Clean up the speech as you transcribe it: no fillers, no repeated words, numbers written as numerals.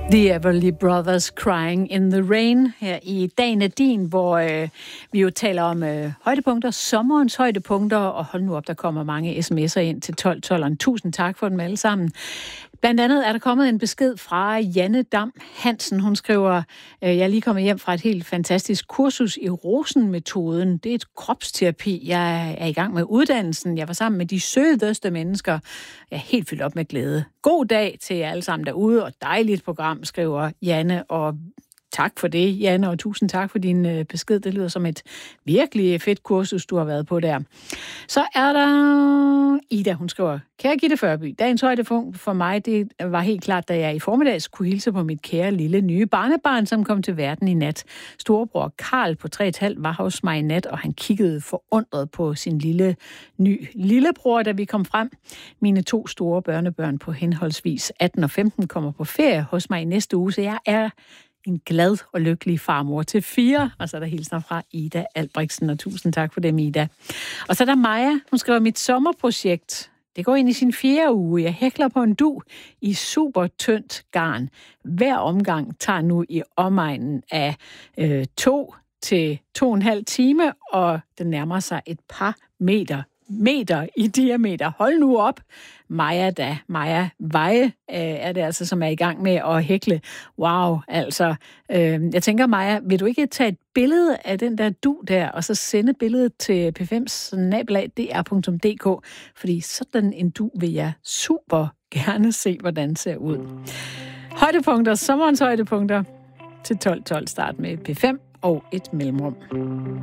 The Everly Brothers Crying in the Rain her i Dagen er din, hvor vi jo taler om højdepunkter, sommerens højdepunkter, og hold nu op, der kommer mange sms'er ind til 1212'eren. Tusind tak for dem alle sammen. Blandt andet er der kommet en besked fra Janne Dam Hansen. Hun skriver, jeg er lige kommet hjem fra et helt fantastisk kursus i Rosen-metoden. Det er et kropsterapi. Jeg er i gang med uddannelsen. Jeg var sammen med de sødeste mennesker. Jeg er helt fyldt op med glæde. God dag til jer alle sammen derude, og dejligt program, skriver Janne, og tak for det, Janne, og tusind tak for din besked. Det lyder som et virkelig fedt kursus, du har været på der. Så er der Ida, hun skriver, kære Gitte Førby, dagens højdepunkt for mig, det var helt klart, da jeg i formiddags kunne hilse på mit kære lille nye barnebarn, som kom til verden i nat. Storebror Karl på 3,5 var hos mig i nat, og han kiggede forundret på sin ny lillebror, da vi kom frem. Mine 2 store børnebørn på henholdsvis 18 og 15 kommer på ferie hos mig i næste uge, så jeg er en glad og lykkelig farmor til 4. Og så er der hilsner fra Ida Albrechtsen, og tusind tak for dem, Ida. Og så er der Maja, hun skriver, mit sommerprojekt, det går ind i sin 4. uge. Jeg hækler på en dug i super tyndt garn. Hver omgang tager nu i omegnen af 2 til 2,5 time, og den nærmer sig et par meter i diameter. Hold nu op. Maja Veje er det altså, som er i gang med at hækle. Wow, altså. Jeg tænker, Maja, vil du ikke tage et billede af den der dug der, og så sende billedet til p5@dr.dk, fordi sådan en dug vil jeg super gerne se, hvordan ser ud. Højdepunkter, sommerens højdepunkter til 12.12. Start med P5 og et mellemrum.